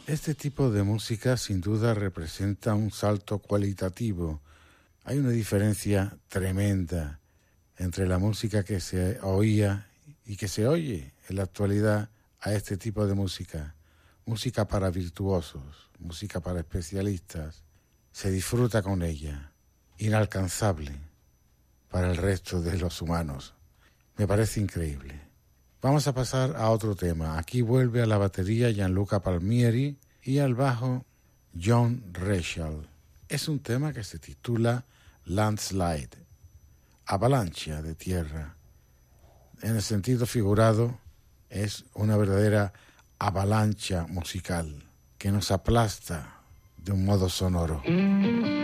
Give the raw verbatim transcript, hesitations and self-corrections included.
Este tipo de música sin duda representa un salto cualitativo. Hay una diferencia tremenda entre la música que se oía y que se oye en la actualidad a este tipo de música. Música para virtuosos, música para especialistas. Se disfruta con ella, inalcanzable para el resto de los humanos. Me parece increíble. Vamos a pasar a otro tema. Aquí vuelve a la batería Gianluca Palmieri y al bajo John Rachel. Es un tema que se titula Landslide, avalancha de tierra. En el sentido figurado, es una verdadera avalancha musical que nos aplasta de un modo sonoro.